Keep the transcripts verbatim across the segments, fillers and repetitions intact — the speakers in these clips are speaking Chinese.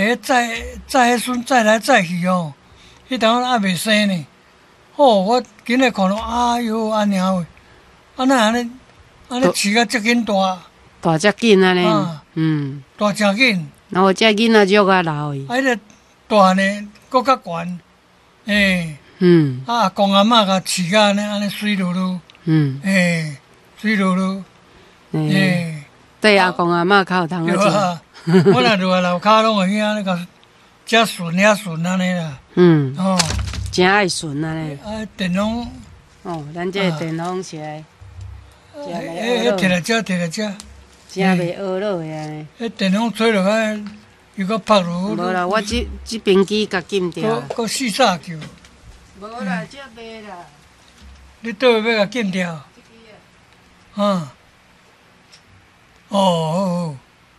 诶，载载迄孙载来载去哦，迄当还袂生呢。哦，我今日看到，哎哟，安尼话，啊那安尼，安尼饲啊遮紧大， 大遮紧安尼， 啊嗯， 大真紧。 然后遮囡仔肉啊老诶， 啊，迄个大呢，搁较悬，诶， 嗯啊阿公阿嬷甲饲甲安尼安尼水噜噜， 嗯， 诶，水噜噜， 诶， 诶， 对阿公阿嬷较有通对啊啊，我若落来楼骹拢会去安尼甲遮顺遐顺安尼啦， 嗯， 哦， 真爱顺安尼， 啊电拢， 哦，咱这个电风是来，真迄袂迄摕来遮摕来遮， 真袂学落的安尼。 迄电风吹落去，又搁拍落， 无啦，我即即边机甲禁掉搁。搁四煞球， 无啦，这袂啦。 你倒位要甲禁掉？啊，哦哦，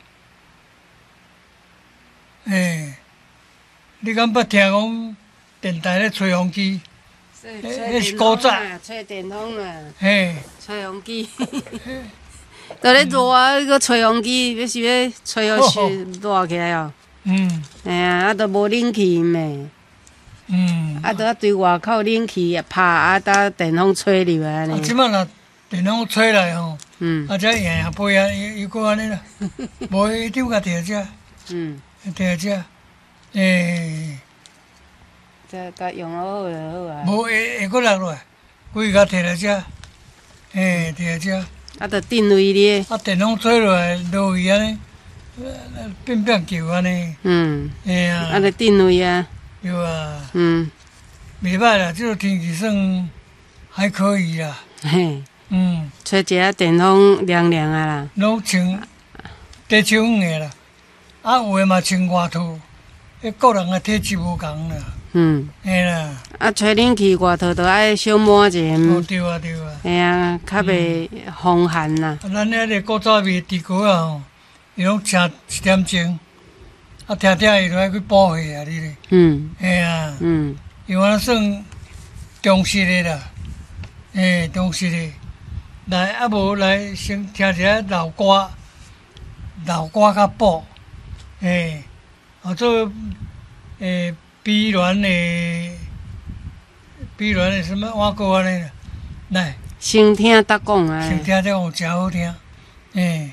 诶，你敢捌听讲电台咧吹风机？迄是古早， 吹电风啦， 嘿， 吹风机。在咧热啊，迄个吹风机，要是要吹好是热起来哦。 嗯哎呀，啊，都无冷气咩？ 嗯， 啊，都要对外口冷气拍，啊，搭电风吹入来啊，即呢。 摆若电风吹来吼， 嗯啊，遮硬硬背啊，伊伊搁安尼啦，无伊张甲摕遮， 嗯， 摕遮，诶， 这甲用好好就好啊。 无会会搁落落来，规甲摕来遮，嘿，摕来遮。 啊，着定位咧。 啊，电风吹落来，落去安尼，变变球安尼， 嗯， 嘿啊， 啊，着定位啊。 对啊， 嗯， 袂歹啦，即个天气算还可以啦， 嘿， 嗯， 吹一下电风凉凉啊啦。 拢穿低手远的啦，啊，有诶嘛穿外套，迄个人诶体质无共啦， 嗯， 嘿啦， 啊，吹冷气外头着爱小满者， 哦对啊对啊， 哎呀，较袂风寒啦。 啊，咱遐个古早味地沟啊吼，伊拢请一点钟，啊，听听伊就爱去补血啊，你咧， 嗯嘿啊。 嗯， 因为算中式的啦，诶、中式的，来啊无来先听一下老歌，老歌较补，诶、或做诶碧鸾的，碧鸾的什么碗歌安尼啦，来先听搭讲啊。 先听这种真好听，诶、